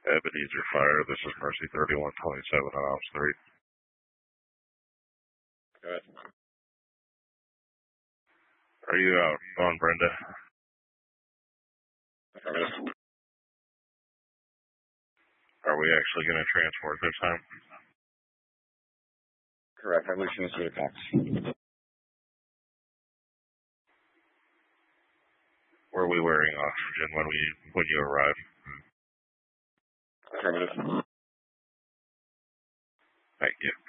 Ebenezer Fire, this is Mercy 3127 on Ops 3. Go ahead. Are you out on Brenda? Affirmative. Are we actually going to transport this time? Correct. I believe she needs to go to Cox. Were we wearing oxygen when you arrived? Affirmative. Thank you.